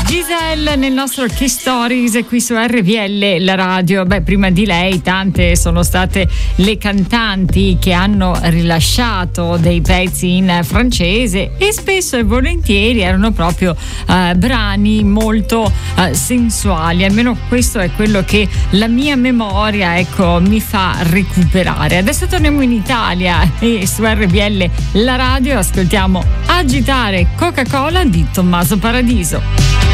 Giselle nel nostro Key Stories qui su RVL, la radio. Prima di lei tante sono state le cantanti che hanno rilasciato dei pezzi in francese e spesso e volentieri erano proprio brani molto sensuali, almeno questo è quello che la mia memoria mi fa recuperare. Adesso torniamo in Italia e su RVL, la radio, ascoltiamo Agitare Coca-Cola di Tommaso Paradiso.